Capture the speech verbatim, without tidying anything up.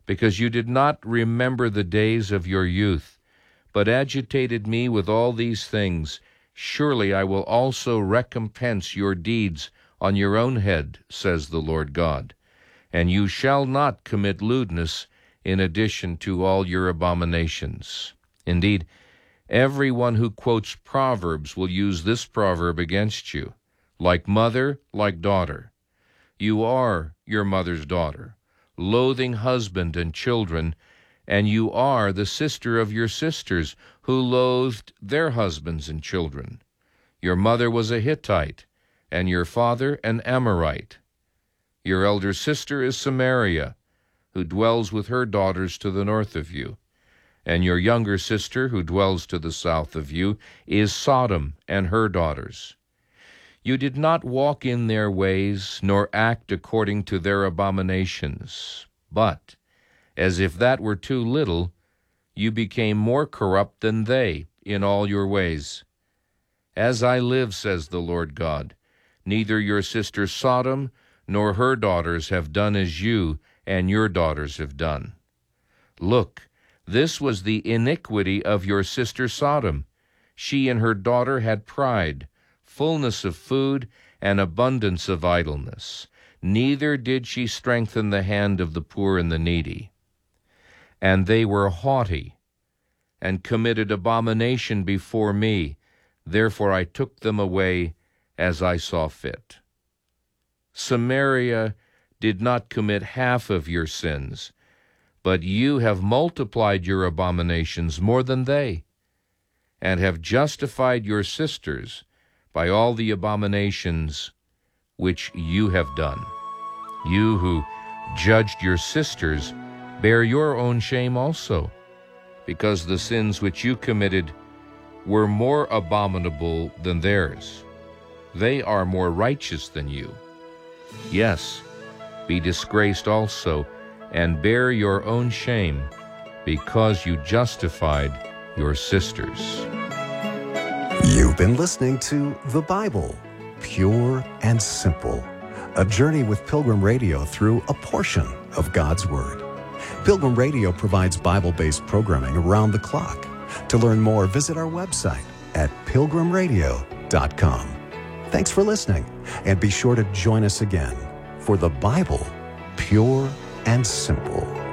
because you did not remember the days of your youth, but agitated me with all these things, surely I will also recompense your deeds on your own head, says the Lord God. And you shall not commit lewdness in addition to all your abominations. Indeed, everyone who quotes Proverbs will use this proverb against you. Like mother, like daughter. You are your mother's daughter, loathing husband and children, and you are the sister of your sisters, who loathed their husbands and children. Your mother was a Hittite, and your father an Amorite. Your elder sister is Samaria, who dwells with her daughters to the north of you. And your younger sister, who dwells to the south of you, is Sodom and her daughters. You did not walk in their ways, nor act according to their abominations. But, as if that were too little, you became more corrupt than they in all your ways. As I live, says the Lord God, neither your sister Sodom nor her daughters have done as you and your daughters have done. Look, this was the iniquity of your sister Sodom. She and her daughter had pride, fullness of food, and abundance of idleness. Neither did she strengthen the hand of the poor and the needy. And they were haughty, and committed abomination before me. Therefore I took them away as I saw fit. Samaria did not commit half of your sins, but you have multiplied your abominations more than they, and have justified your sisters by all the abominations which you have done. You who judged your sisters bear your own shame also, because the sins which you committed were more abominable than theirs. They are more righteous than you. Yes, be disgraced also, and bear your own shame, because you justified your sisters. You've been listening to The Bible, Pure and Simple, a journey with Pilgrim Radio through a portion of God's Word. Pilgrim Radio provides Bible-based programming around the clock. To learn more, visit our website at pilgrim radio dot com. Thanks for listening, and be sure to join us again for The Bible, Pure and Simple.